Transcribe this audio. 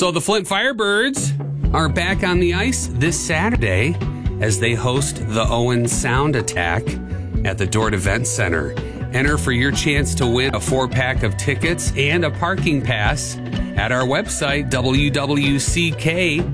So the Flint Firebirds are back on the ice this Saturday as they host the Owen Sound Attack at the Dort Event Center. Enter for your chance to win a 4-pack of tickets and a parking pass at our website, wwck